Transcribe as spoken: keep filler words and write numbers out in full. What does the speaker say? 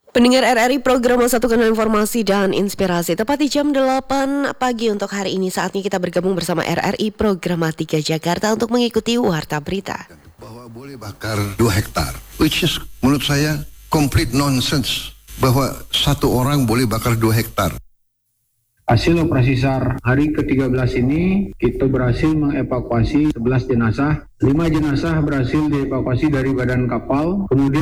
Pendengar R R I program Satu Kanal Informasi dan Inspirasi, tepat di jam delapan pagi untuk hari ini. Saatnya kita bergabung bersama R R I Programatika Jakarta untuk mengikuti Warta Berita. Bahwa boleh bakar dua hektar, which is menurut saya complete nonsense, bahwa satu orang boleh bakar dua hektar. Hasil operasi SAR hari ke tiga belas ini, kita berhasil mengevakuasi sebelas jenazah. lima jenazah berhasil dievakuasi dari badan kapal, kemudian